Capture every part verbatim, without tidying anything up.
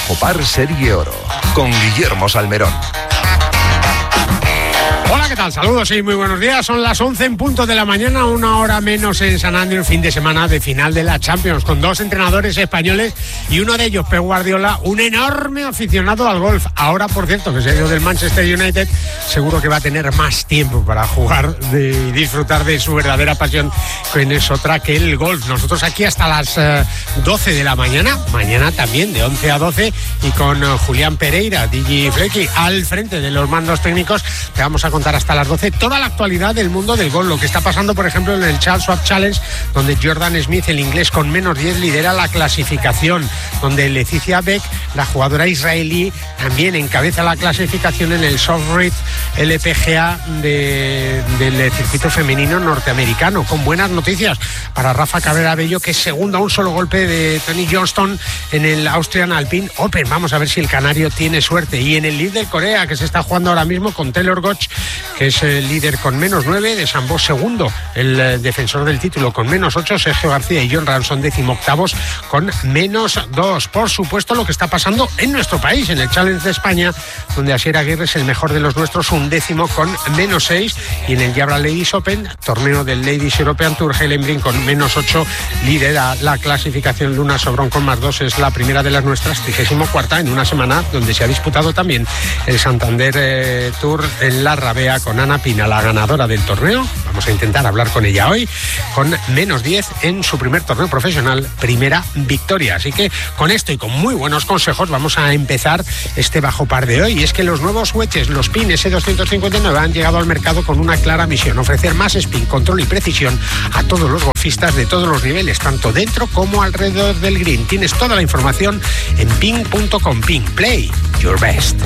Bajo Par Serie Oro, con Guillermo Salmerón. Hola, ¿qué tal? Saludos y muy buenos días. Son las once en punto de la mañana, una hora menos en San Andreu, fin de semana de final de la Champions, con dos entrenadores españoles y uno de ellos, Pep Guardiola, un enorme aficionado al golf. Ahora, por cierto, que se ha ido del Manchester United, seguro que va a tener más tiempo para jugar de, y disfrutar de su verdadera pasión, que es otra que el golf. Nosotros aquí hasta las eh, doce de la mañana, mañana también de once a doce, y con eh, Julián Pereira, Digi Flecky, al frente de los mandos técnicos, te vamos a contar hasta las doce toda la actualidad del mundo del golf, lo que está pasando, por ejemplo, en el Charles Schwab Challenge, donde Jordan Smith, el inglés con menos diez, lidera la clasificación, donde Leticia Beck, la jugadora israelí, también encabeza la clasificación en el Softread L P G A de, del circuito femenino norteamericano, con buenas noticias para Rafa Cabrera Bello, que es segundo a un solo golpe de Tony Johnston en el Austrian Alpine Open. Vamos a ver si el canario tiene suerte. Y en el Lead de Corea, que se está jugando ahora mismo con Taylor Gooch, que es el líder con menos nueve, de Sambó segundo, el eh, defensor del título con menos ocho, Sergio García y John Ranson décimo octavos con menos dos. Por supuesto, lo que está pasando en nuestro país, en el Challenge de España, donde Asier Aguirre es el mejor de los nuestros, un décimo con menos seis, y en el Jabra Ladies Open, torneo del Ladies European Tour, Helen Brink con menos ocho, lidera la clasificación. Luna Sobrón con más dos es la primera de las nuestras, trigésimo cuarta, en una semana donde se ha disputado también el Santander eh, Tour en la Rabea, con Ana Pina, la ganadora del torneo. Vamos a intentar hablar con ella hoy, con menos diez en su primer torneo profesional, primera victoria. Así que con esto y con muy buenos consejos vamos a empezar este Bajo Par de hoy. Y es que los nuevos wedges, los Pin S doscientos cincuenta y nueve, han llegado al mercado con una clara misión: ofrecer más spin, control y precisión a todos los golfistas de todos los niveles, tanto dentro como alrededor del green. Tienes toda la información en ping punto com. Ping, play your best.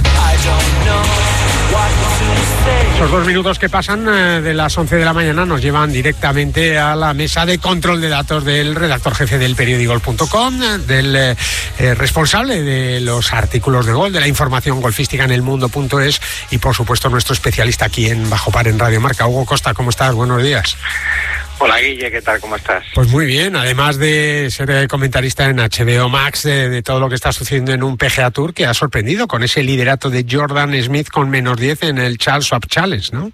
Esos dos minutos que pasan eh, de las once de la mañana nos llevan directamente a la mesa de control de datos del redactor jefe del periódico golf punto com, del eh, eh, responsable de los artículos de golf, de la información golfística en el mundo punto es, y por supuesto nuestro especialista aquí en Bajo Par en Radio Marca. Hugo Costa, ¿cómo estás? Buenos días. Hola Guille, ¿qué tal? ¿Cómo estás? Pues muy bien, además de ser comentarista en H B O Max de, de todo lo que está sucediendo en un P G A Tour que ha sorprendido con ese liderato de Jordan Smith con menos diez en el Charles Schwab Challenge, ¿no?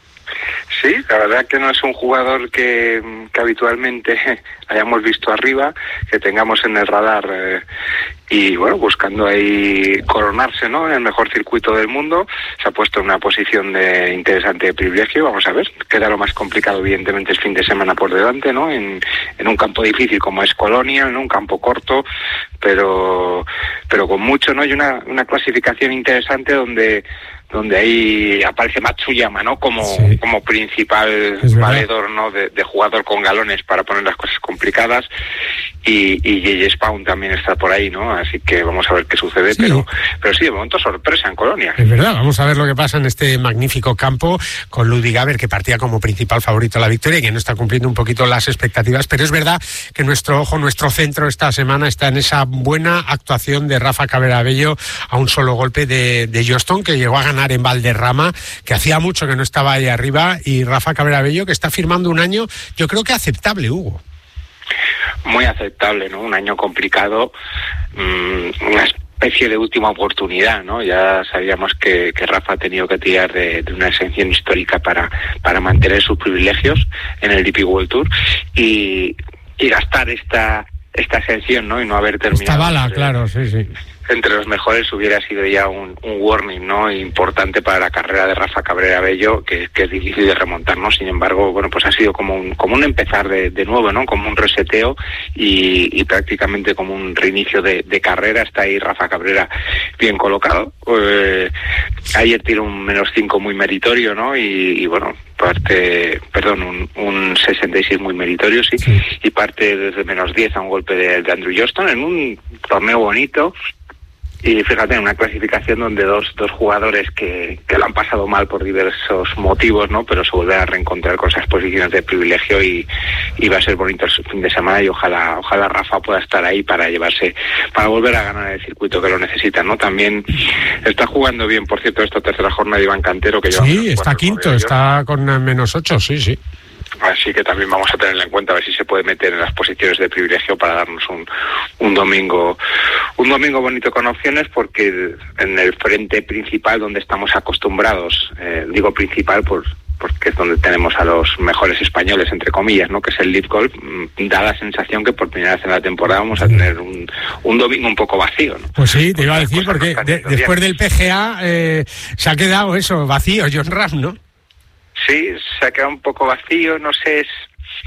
Sí, la verdad que no es un jugador que, que habitualmente hayamos visto arriba, que tengamos en el radar, eh, y bueno, buscando ahí coronarse, ¿no?, en el mejor circuito del mundo. Se ha puesto en una posición de interesante privilegio. Vamos a ver, queda lo más complicado evidentemente el fin de semana por delante, ¿no?, en, en un campo difícil como es Colonial, ¿no?, un campo corto, pero pero con mucho, ¿no?, y una, una clasificación interesante donde donde ahí aparece Matsuyama, ¿no?, como, sí, como principal valedor, ¿no?, de, de jugador con galones para poner las cosas complicadas, y, y J J Spaun también está por ahí, ¿no?, así que vamos a ver qué sucede, sí. pero pero sí, de momento sorpresa en Colonia. Es verdad, vamos a ver lo que pasa en este magnífico campo con Ludwig Gaber, que partía como principal favorito a la victoria y que no está cumpliendo un poquito las expectativas, pero es verdad que nuestro ojo, nuestro centro esta semana está en esa buena actuación de Rafa Cabrera Bello a un solo golpe de, de Johnston, que llegó a ganar en Valderrama, que hacía mucho que no estaba ahí arriba, y Rafa Cabrera Bello, que está firmando un año, yo creo que aceptable, Hugo. Muy aceptable, ¿no? Un año complicado, mmm, una especie de última oportunidad, ¿no? Ya sabíamos que, que Rafa ha tenido que tirar de, de una exención histórica para, para mantener sus privilegios en el D P World Tour y, y gastar esta esta exención, ¿no?, y no haber terminado. Esta bala, entre, claro, sí, sí. Entre los mejores hubiera sido ya un, un warning, ¿no?, importante para la carrera de Rafa Cabrera Bello, que, que es difícil de remontar, ¿no? Sin embargo, bueno, pues ha sido como un, como un empezar de, de nuevo, ¿no?, como un reseteo y, y prácticamente como un reinicio de, de carrera. Está ahí Rafa Cabrera bien colocado. Eh, ayer tiró un menos cinco muy meritorio, ¿no? Y, y bueno, parte, perdón, un, un sesenta y seis muy meritorio, sí, sí, y parte desde menos diez a un golpe de, de Andrew Johnston en un torneo bonito. Y fíjate, en una clasificación donde dos dos jugadores que, que lo han pasado mal por diversos motivos, ¿no?, pero se vuelven a reencontrar con esas posiciones de privilegio, y, y va a ser bonito el fin de semana, y ojalá ojalá Rafa pueda estar ahí para llevarse, para volver a ganar el circuito que lo necesita, ¿no? También está jugando bien, por cierto, esta tercera jornada de Iván Cantero, que lleva... Sí, está quinto, está con menos ocho, sí, sí. Así que también vamos a tenerla en cuenta, a ver si se puede meter en las posiciones de privilegio para darnos un, un domingo un un domingo bonito con opciones porque en el frente principal donde estamos acostumbrados, eh, digo principal por porque es donde tenemos a los mejores españoles, entre comillas, ¿no? Que es el Live Golf, da la sensación que por primera vez en la temporada vamos a tener un, un domingo un poco vacío, ¿no? Pues sí, te iba a decir, porque de, después del P G A eh, se ha quedado eso, vacío, Jon Rahm, ¿no? Sí, se ha quedado un poco vacío, no sé, es...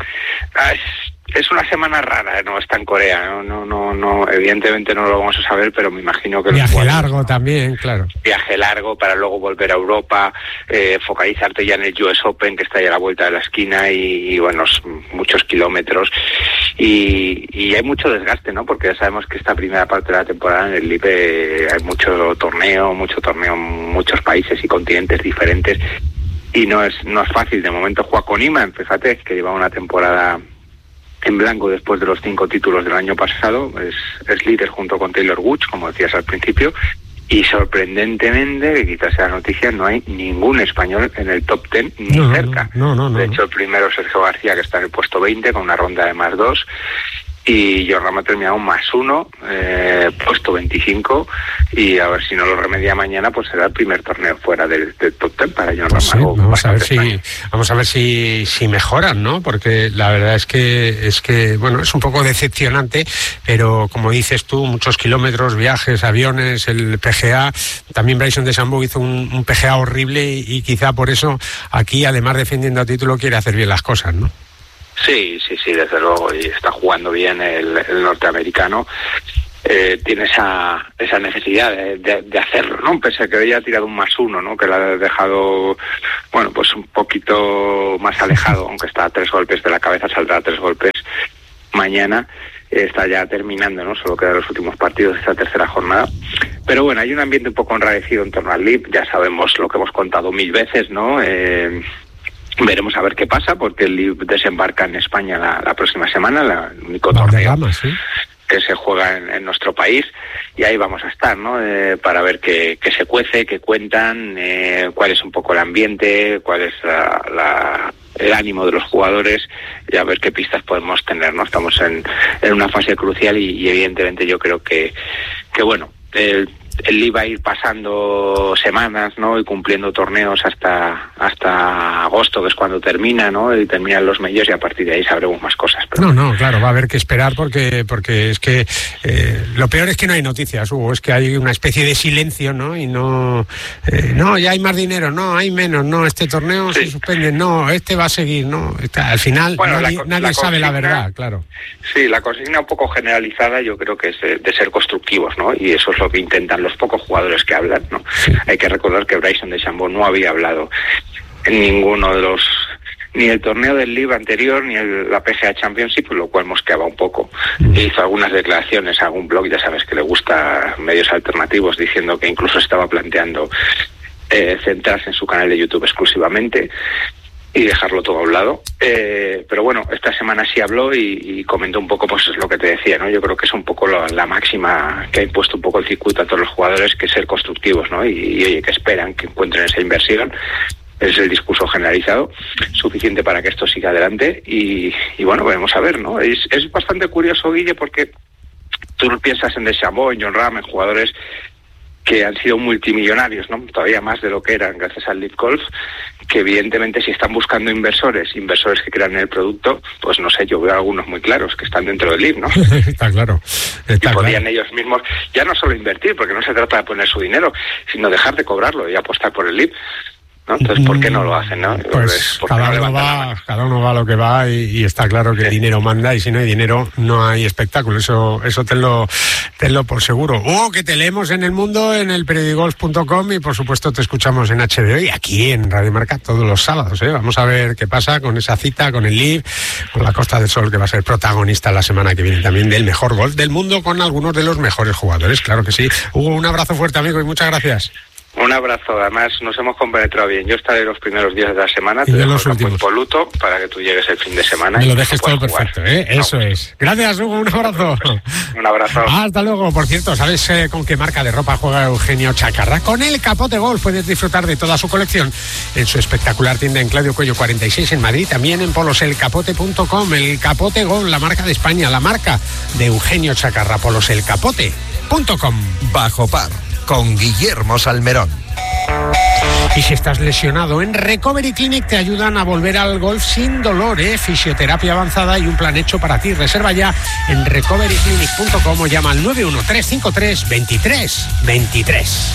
es Es una semana rara, no está en Corea, no, no, no, no, evidentemente no lo vamos a saber, pero me imagino que... Viaje largo también, claro. Viaje largo para luego volver a Europa, eh, focalizarte ya en el U S Open, que está ya a la vuelta de la esquina, y, y bueno, muchos kilómetros, y, y hay mucho desgaste, ¿no? Porque ya sabemos que esta primera parte de la temporada en el Live eh, hay mucho torneo, mucho torneo en muchos países y continentes diferentes, y no es, no es fácil. De momento Joaquín Niemann, fíjate, que lleva una temporada en blanco después de los cinco títulos del año pasado, es, es líder junto con Taylor Woods, como decías al principio, y sorprendentemente, que quizás sea noticia, no hay ningún español en el top ten ni no, cerca. No, no, no, de no. hecho, el primero es Sergio García, que está en el puesto veinte con una ronda de más dos, y Jon Rahm ha terminado un más uno, eh, puesto veinticinco, y a ver si no lo remedia mañana, pues será el primer torneo fuera del, del top ten para Jon Rahm. Pues sí, vamos a ver si vamos a ver si, si mejoran, ¿no? Porque la verdad es que es que bueno, es un poco decepcionante, pero como dices tú, muchos kilómetros, viajes, aviones, el P G A, también Bryson DeChambeau hizo un, un P G A horrible y, y quizá por eso aquí, además defendiendo a título, quiere hacer bien las cosas, ¿no? Sí, sí, sí, desde luego, y está jugando bien el, el norteamericano. Eh, tiene esa esa necesidad de, de, de hacerlo, ¿no? Pese a que hoy ha tirado un más uno, ¿no? Que la ha dejado, bueno, pues un poquito más alejado, aunque está a tres golpes de la cabeza, saldrá a tres golpes mañana. Está ya terminando, ¿no? Solo quedan los últimos partidos de esta tercera jornada. Pero bueno, hay un ambiente un poco enrarecido en torno al Live. Ya sabemos lo que hemos contado mil veces, ¿no? Eh, Veremos a ver qué pasa, porque el Live desembarca en España la, la próxima semana, la, el único torneo Gama, ¿sí? que se juega en, en nuestro país, y ahí vamos a estar, ¿no? Eh, para ver qué, qué se cuece, qué cuentan, eh, cuál es un poco el ambiente, cuál es la, la, el ánimo de los jugadores, y a ver qué pistas podemos tener, ¿no? Estamos en, en una fase crucial y, y evidentemente yo creo que, que bueno, el el Live va a ir pasando semanas, ¿no? Y cumpliendo torneos hasta hasta agosto, que es cuando termina, ¿no? Y terminan los majors, y a partir de ahí sabremos más cosas. Pero... No, no, claro, va a haber que esperar porque porque es que eh, lo peor es que no hay noticias, Hugo, es que hay una especie de silencio, ¿no? Y no, eh, no, ya hay más dinero, no, hay menos, no, este torneo sí. se suspende, no, este va a seguir, no, está, al final bueno, nadie, la, nadie la sabe la verdad, claro. Sí, la consigna un poco generalizada yo creo que es de, de ser constructivos, ¿no? Y eso es lo que intentan los pocos jugadores que hablan, ¿no? Sí. Hay que recordar que Bryson DeChambeau no había hablado en ninguno de los, ni el torneo del Live anterior, ni el, la P G A Championship, lo cual mosqueaba un poco. Mm. Hizo algunas declaraciones a algún blog, ya sabes que le gusta medios alternativos, diciendo que incluso estaba planteando eh, centrarse en su canal de YouTube exclusivamente y dejarlo todo a un lado, eh, pero bueno, esta semana sí habló y, y comentó un poco, pues es lo que te decía, ¿no? Yo creo que es un poco la, la máxima que ha impuesto un poco el circuito a todos los jugadores, que es ser constructivos, ¿no? Y, y oye, que esperan que encuentren esa inversión. Es el discurso generalizado, suficiente para que esto siga adelante, y, y bueno, veremos a ver, ¿no? Es, es bastante curioso, Guille, porque tú piensas en DeChambeau, en Jon Rahm, en jugadores que han sido multimillonarios, ¿no? Todavía más de lo que eran gracias al Live Golf, que evidentemente si están buscando inversores, inversores que crean en el producto, pues no sé, yo veo algunos muy claros que están dentro del Live, ¿no? Está claro. Está y podrían claro. ellos mismos ya no solo invertir, porque no se trata de poner su dinero, sino dejar de cobrarlo y apostar por el Live, ¿no? Entonces, ¿por qué no lo hacen, no? Pues cada uno, va, cada uno va a lo que va, y, y está claro que sí. El dinero manda, y si no hay dinero no hay espectáculo, eso eso tenlo, tenlo por seguro. Hugo, que te leemos en El Mundo, en el periodigolf punto com, y por supuesto te escuchamos en H B O y aquí en Radio Marca todos los sábados, ¿eh? Vamos a ver qué pasa con esa cita, con el Live, con la Costa del Sol, que va a ser protagonista la semana que viene también del mejor golf del mundo, con algunos de los mejores jugadores, claro que sí. Hugo, un abrazo fuerte, amigo, y muchas gracias. Un abrazo, además nos hemos compenetrado bien. Yo estaré los primeros días de la semana, te y dejo los el campo últimos impoluto para que tú llegues el fin de semana. Me y lo dejes todo puedas perfecto, jugar. ¿eh? Eso Vamos. es. Gracias, Hugo, un abrazo. Un abrazo. Hasta luego. Por cierto, ¿sabes eh, con qué marca de ropa juega Eugenio Chacarra? Con el Capote Golf puedes disfrutar de toda su colección en su espectacular tienda en Claudio Cuello cuarenta y seis en Madrid, también en polos el capote punto com. El Capote Golf, la marca de España, la marca de Eugenio Chacarra, polos el capote punto com. Bajo par, con Guillermo Salmerón. Y si estás lesionado, en Recovery Clinic te ayudan a volver al golf sin dolor, ¿eh? Fisioterapia avanzada y un plan hecho para ti. Reserva ya en recovery clinic punto com o llama al nueve uno tres cinco tres veintitrés veintitrés.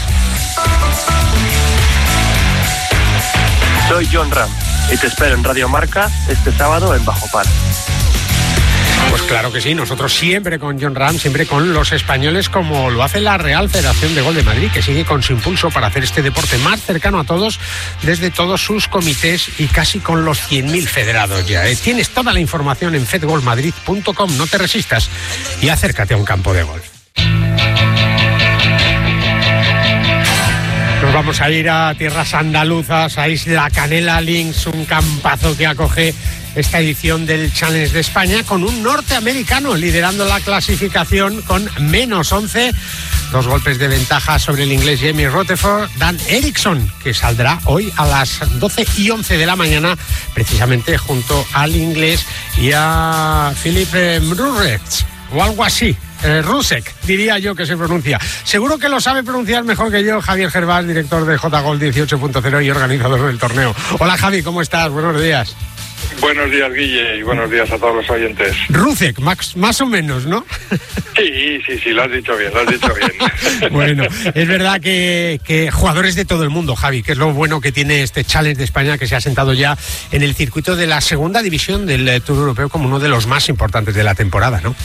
Soy John Ram y te espero en Radio Marca este sábado en Bajo Par. Pues claro que sí, nosotros siempre con John Ram, siempre con los españoles, como lo hace la Real Federación de Golf de Madrid, que sigue con su impulso para hacer este deporte más cercano a todos desde todos sus comités y casi con los cien mil federados ya, ¿eh? Tienes toda la información en fed golf madrid punto com, no te resistas y acércate a un campo de golf. Nos vamos a ir a tierras andaluzas, a Isla Canela Links, un campazo que acoge esta edición del Challenge de España con un norteamericano liderando la clasificación con menos once, dos golpes de ventaja sobre el inglés Jamie Rutherford. Dan Erickson, que saldrá hoy a las doce y once de la mañana, precisamente junto al inglés y a Philip Mrurets, o algo así. Eh, Rusek, diría yo que se pronuncia. Seguro que lo sabe pronunciar mejor que yo Javier Gervás, director de J Golf dieciocho punto cero y organizador del torneo. Hola Javi, ¿cómo estás? Buenos días. Buenos días, Guille, y buenos días a todos los oyentes. Rusek, más, más o menos, ¿no? Sí, sí, sí, lo has dicho bien, lo has dicho bien. Bueno, es verdad que, que jugadores de todo el mundo, Javi, que es lo bueno que tiene este Challenge de España, que se ha sentado ya en el circuito de la segunda división del Tour Europeo como uno de los más importantes de la temporada, ¿no?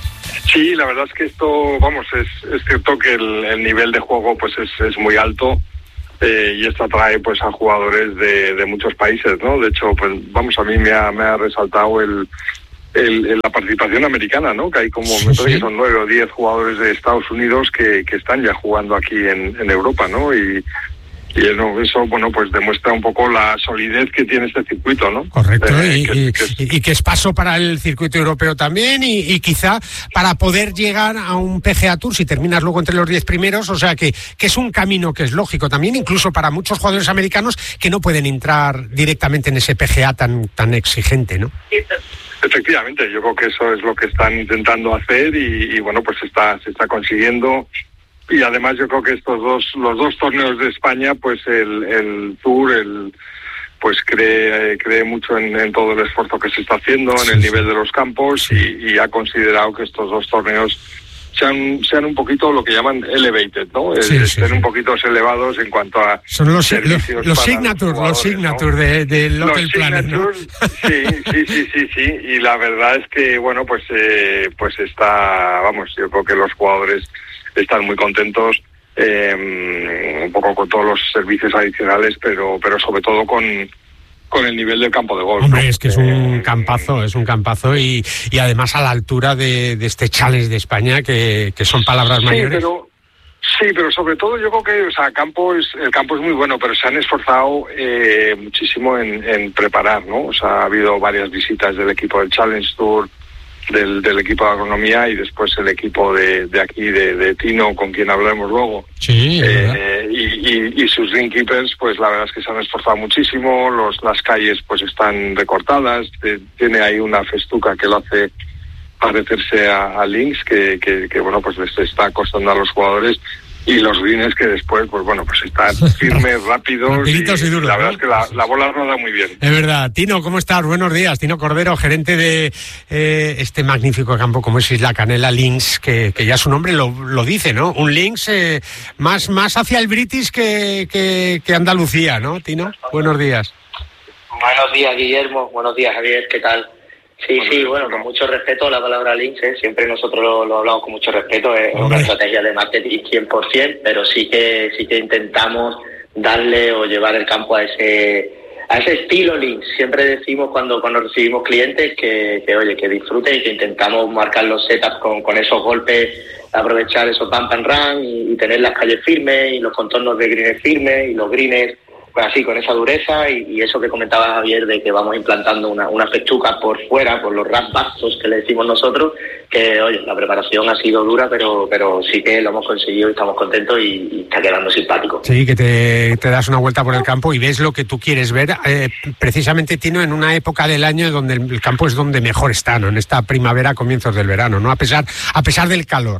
Sí, la verdad es que esto, vamos, es, es cierto que el, el nivel de juego pues es, es muy alto. Eh, y esto atrae pues a jugadores de, de muchos países, ¿no? De hecho, pues vamos, a mí me ha, me ha resaltado el, el, el la participación americana, ¿no? Que hay como, sí, me parece sí. que son nueve o diez jugadores de Estados Unidos que, que están ya jugando aquí en, en Europa, ¿no? Y, y eso, eso, bueno, pues demuestra un poco la solidez que tiene este circuito, ¿no? Correcto, eh, y, que, y, que es... y que es paso para el circuito europeo también y, y quizá para poder llegar a un P G A Tour si terminas luego entre los diez primeros, o sea que, que es un camino que es lógico también, incluso para muchos jugadores americanos que no pueden entrar directamente en ese P G A tan, tan exigente, ¿no? Efectivamente, yo creo que eso es lo que están intentando hacer y, y bueno, pues está, se está consiguiendo. Y además yo creo que estos dos, los dos torneos de España, pues el, el Tour, el pues cree, cree mucho en, en todo el esfuerzo que se está haciendo, sí, en el nivel de los campos, sí. y, y ha considerado que estos dos torneos sean, sean un poquito lo que llaman elevated, ¿no? Sí, Estén sí, sí. un poquito elevados en cuanto a son los los, los signature, los, los signature ¿no? de, de Local Planet, ¿no? Sí, sí, sí, sí, sí. Y la verdad es que bueno, pues eh, pues está, vamos, yo creo que los jugadores están muy contentos, eh, un poco con todos los servicios adicionales, pero pero sobre todo con con el nivel del campo de golf. Hombre, ¿no? es que es un campazo, es un campazo y, y además a la altura de, de este Challenge de España, que, que son palabras sí, mayores. Pero, sí, pero sobre todo yo creo que, o sea, campo es, el campo es muy bueno, pero se han esforzado eh, muchísimo en, en preparar, ¿no? O sea, ha habido varias visitas del equipo del Challenge Tour, Del, del equipo de agronomía y después el equipo de, de aquí, de, de Tino, con quien hablaremos luego. Sí, eh, y, y, y sus greenkeepers, pues la verdad es que se han esforzado muchísimo, los, las calles pues están recortadas, eh, tiene ahí una festuca que lo hace parecerse a, a Links, que, que, que bueno, pues les está costando a los jugadores, y los greens que después, pues bueno, pues están firmes, rápidos, y, y duros, la verdad ¿no? es que la, la bola roda muy bien. Es verdad. Tino, ¿cómo estás? Buenos días. Tino Cordero, gerente de eh, este magnífico campo como es Isla Canela Links, que, que ya su nombre lo, lo dice, ¿no? Un Links eh, más, más hacia el British que, que, que Andalucía, ¿no, Tino? Buenos días. Buenos días, Guillermo. Buenos días, Javier. ¿Qué tal? Sí, sí, bueno, con mucho respeto la palabra links, ¿eh? Siempre nosotros lo, lo hablamos con mucho respeto, es una estrategia de marketing cien por ciento, pero sí que sí que intentamos darle o llevar el campo a ese a ese estilo Lynx. Siempre decimos cuando cuando recibimos clientes que, que oye, que disfruten y que intentamos marcar los setups con, con esos golpes, aprovechar esos bump and run y, y tener las calles firmes y los contornos de greens firmes y los greens pues así, con esa dureza y, y eso que comentaba Javier de que vamos implantando una, una fechuca por fuera, por los ras vastos que le decimos nosotros, que oye, la preparación ha sido dura, pero pero sí que lo hemos conseguido y estamos contentos y, y está quedando simpático. Sí, que te, te das una vuelta por el campo y ves lo que tú quieres ver, eh, precisamente, Tino, en una época del año donde el, el campo es donde mejor está, ¿no? En esta primavera, comienzos del verano, ¿no? A pesar, a pesar del calor.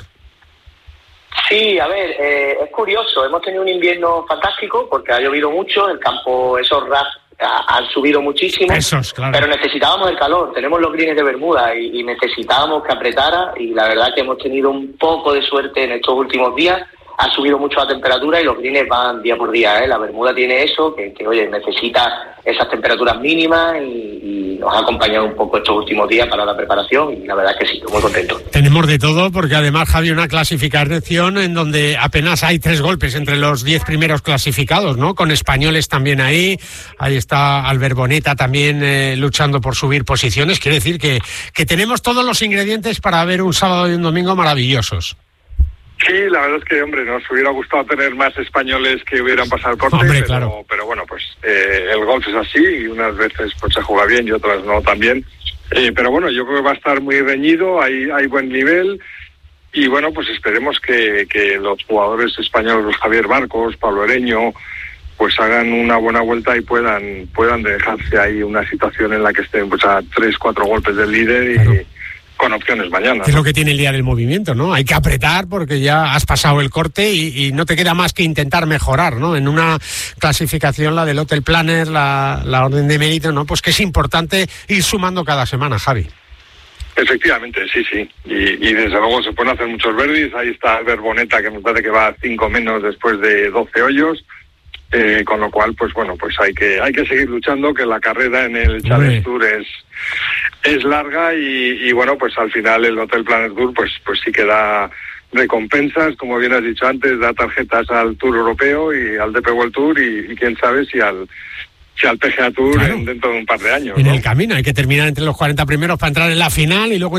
Sí, a ver, eh, es curioso, hemos tenido un invierno fantástico porque ha llovido mucho, el campo, esos ras ha, han subido muchísimo, Esos, claro. Pero necesitábamos el calor, tenemos los greens de Bermuda y, y necesitábamos que apretara y la verdad que hemos tenido un poco de suerte en estos últimos días, ha subido mucho la temperatura y los greens van día por día, ¿eh? La Bermuda tiene eso, que, que oye, necesita esas temperaturas mínimas y, y nos ha acompañado un poco estos últimos días para la preparación y la verdad es que sí, estoy muy contento. Tenemos de todo porque además, Javi, una clasificación en donde apenas hay tres golpes entre los diez primeros clasificados, ¿no? Con españoles también ahí, ahí está Albert Boneta también eh, luchando por subir posiciones, quiere decir que, que tenemos todos los ingredientes para ver un sábado y un domingo maravillosos. Sí, la verdad es que, hombre, nos hubiera gustado tener más españoles que hubieran pasado el corte, hombre, pero, claro. pero bueno, pues eh, el golf es así y unas veces pues se juega bien y otras no tan bien. Eh, pero bueno, yo creo que va a estar muy reñido, hay, hay buen nivel y bueno, pues esperemos que, que los jugadores españoles, los Javier Barcos, Pablo Ereño, pues hagan una buena vuelta y puedan puedan dejarse ahí una situación en la que estén pues a tres, cuatro golpes del líder y... Claro. Con opciones mañana. Es lo que tiene el día del movimiento, ¿no? Hay que apretar porque ya has pasado el corte y, y no te queda más que intentar mejorar, ¿no? En una clasificación, la del Hotel Planner, la, la orden de mérito, ¿no? Pues que es importante ir sumando cada semana, Javi. Efectivamente, sí, sí. Y, y desde luego se pueden hacer muchos verdis. Ahí está Albert Boneta, que me parece que va a cinco menos después de doce hoyos. Eh, con lo cual, pues bueno, pues hay que hay que seguir luchando, que la carrera en el Challenge Tour es es larga y, y bueno, pues al final el Hotel Planet Tour pues pues sí que da recompensas, como bien has dicho antes, da tarjetas al Tour Europeo y al D P World Tour y, y quién sabe si al si al P G A Tour, claro, en, dentro de un par de años. En ¿no? el camino hay que terminar entre los cuarenta primeros para entrar en la final y luego